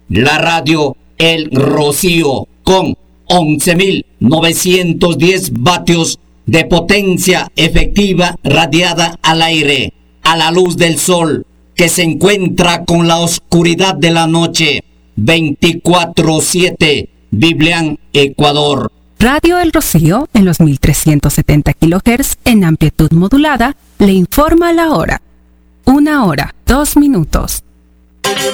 la radio El Rocío, con 11.910 vatios de potencia efectiva radiada al aire, a la luz del sol, que se encuentra con la oscuridad de la noche, 24/7, Biblián, Ecuador. Radio El Rocío, en los 1370 kHz en amplitud modulada, le informa la hora. 1 hora, 2 minutos.